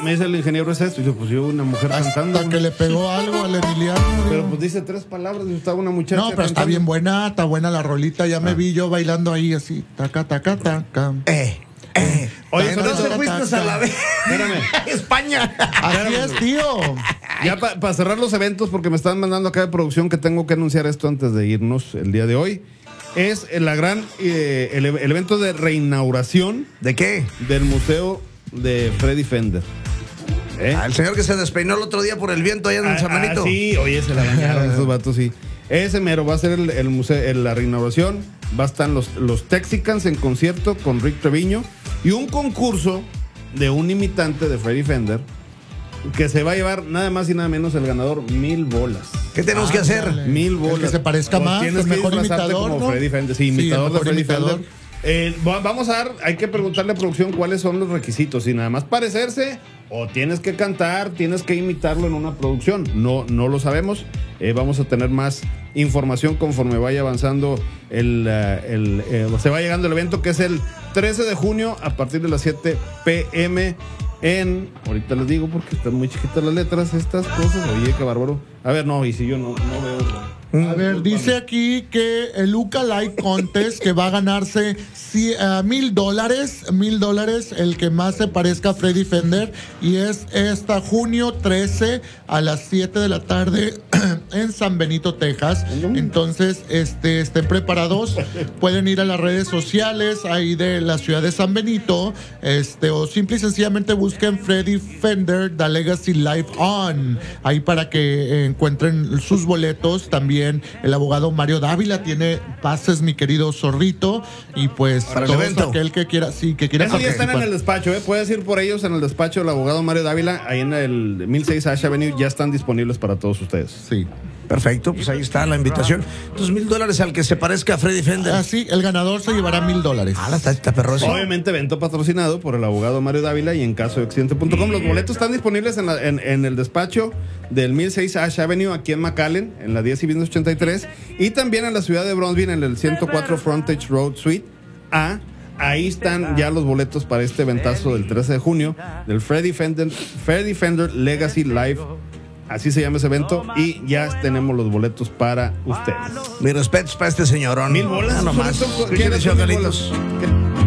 me dice el ingeniero, ¿es esto? Y yo, pues yo, una mujer cantando. Hasta que le pegó algo al Emiliano. Pero pues dice 3 palabras y estaba una muchacha. No, pero está bien buena, está buena la rolita. Ya me vi yo bailando ahí así. Taca, taca, taca. Oye, no te fuiste a la vez. Espérame. España. Así es, tío. Ya para cerrar los eventos, porque me están mandando acá de producción que tengo que anunciar esto antes de irnos el día de hoy. Es la gran el evento de reinauguración. ¿De qué? Del Museo de Freddy Fender. El señor que se despeinó el otro día por el viento allá en San Benito. Sí, oye, se la bañaron esos vatos, sí. Ese mero va a ser el museo, la reinauguración. Va a estar los Texicans en concierto con Rick Treviño y un concurso de un imitante de Freddy Fender que se va a llevar nada más y nada menos el ganador 1,000 bolas. ¿Qué tenemos que hacer? 1,000 bolas. El que se parezca más, Tienes el que mejor disfrazarte imitador, como ¿no? Freddy Fender. Sí, imitador de Freddy imitador. Fender. Vamos a dar, hay que preguntarle a producción cuáles son los requisitos. Si nada más parecerse, o tienes que cantar, tienes que imitarlo en una producción. No lo sabemos. Vamos a tener más información conforme vaya avanzando se va llegando el evento, que es el 13 de junio a partir de las 7 p.m. ahorita les digo porque están muy chiquitas las letras, estas cosas. Oye, qué bárbaro. A ver, no, y si yo no veo. A ver, dice aquí que el Luca Like Contest, que va a ganarse $1,000, el que más se parezca a Freddy Fender, y es hasta junio 13 a las 7 de la tarde en San Benito, Texas. Entonces, estén preparados. Pueden ir a las redes sociales ahí de la ciudad de San Benito, o simple y sencillamente busquen Freddy Fender The Legacy Live On, ahí para que encuentren sus boletos. También el abogado Mario Dávila tiene pases, mi querido Zorrito, y pues para todo el evento. Aquel que quiera, que quiera Eso ya participar. están en el despacho, puedes ir por ellos en el despacho del abogado Mario Dávila, ahí en el 1006 Ash Avenue, ya están disponibles para todos ustedes. Sí. Perfecto, pues ahí está la invitación. Entonces, $1,000 al que se parezca a Freddy Fender. Así, el ganador se llevará $1,000. Está perro eso. Obviamente evento patrocinado por el abogado Mario Dávila y en caso de accidente.com. Los boletos están disponibles en el despacho del 1006 Ash Avenue aquí en McAllen, en la 10 y Business 83, y también en la ciudad de Bronzeville en el 104 Frontage Road Suite A. Ahí están ya los boletos para este eventazo del 13 de junio del Freddy Fender Legacy Live. Así se llama ese evento y ya tenemos los boletos para ustedes. Mis respetos para este señorón. 1,000 bolas. No más. ¿Qué ¿Qué les le dio, Carlitos? ¿Qué?